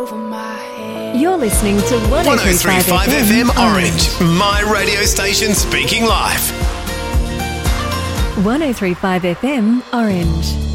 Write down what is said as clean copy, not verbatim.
You're listening to 1035 FM Orange, my radio station speaking live. 1035 FM Orange.